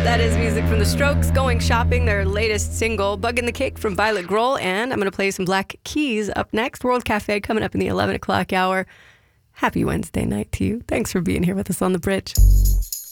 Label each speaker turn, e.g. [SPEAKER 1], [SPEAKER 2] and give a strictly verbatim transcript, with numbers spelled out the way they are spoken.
[SPEAKER 1] That is music from The Strokes, Going Shopping, their latest single, Bugging the Cake from Violet Grohl. And I'm going to play some Black Keys up next. World Cafe coming up in the eleven o'clock hour. Happy Wednesday night to you. Thanks for being here with us on The Bridge.